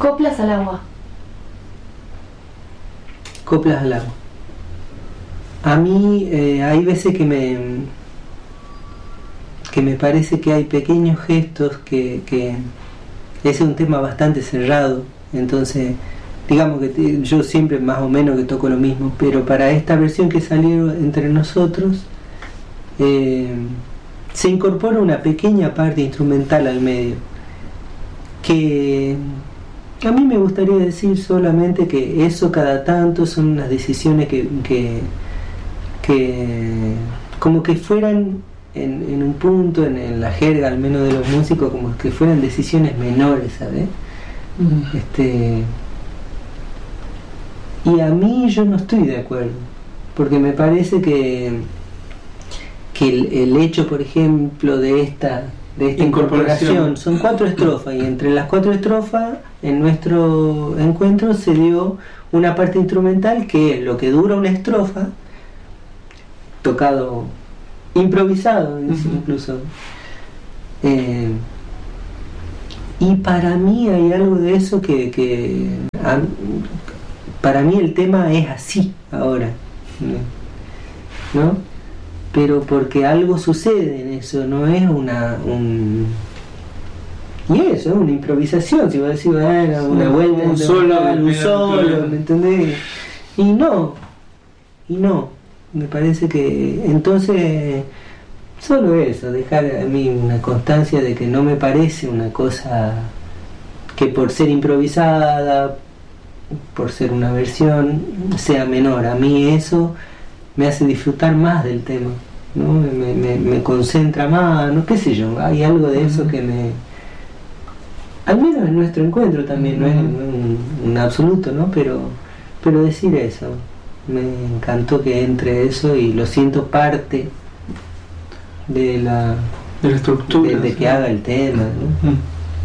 Coplas al agua. Coplas al agua. A mí hay veces que me parece que hay pequeños gestos que ese es un tema bastante cerrado, entonces digamos que yo siempre más o menos que toco lo mismo, pero para esta versión que salió entre nosotros se incorpora una pequeña parte instrumental al medio que a mí me gustaría decir solamente que eso cada tanto son unas decisiones que como que fueran en un punto, en la jerga al menos de los músicos, como que fueran decisiones menores, ¿sabes? Y a mí yo no estoy de acuerdo, porque me parece que el hecho, por ejemplo, de esta incorporación son 4 estrofas, y entre las 4 estrofas en nuestro encuentro se dio una parte instrumental que es lo que dura una estrofa, tocado, improvisado incluso. Y para mí hay algo de eso para mí el tema es así ahora, ¿no? Pero porque algo sucede en eso, no es y eso es una improvisación, si vos decís, bueno, una vuelta, un solo, ¿me entendés? Y no, me parece que entonces solo eso, dejar a mí una constancia de que no me parece una cosa que por ser improvisada, por ser una versión, sea menor. A mí eso me hace disfrutar más del tema, ¿no? Me concentra más, no qué sé yo, hay algo de eso que al menos en nuestro encuentro también, no es un absoluto, ¿no? Pero decir eso, me encantó que entre eso y lo siento parte de la estructura, de que haga el tema, ¿no?